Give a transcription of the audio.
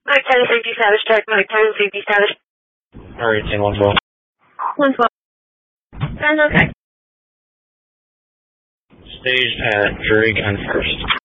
Mike 10 safety status check, Mike 10 safety status. Alright, 10 112. 112. Sounds okay. Staged at Drake on 1st.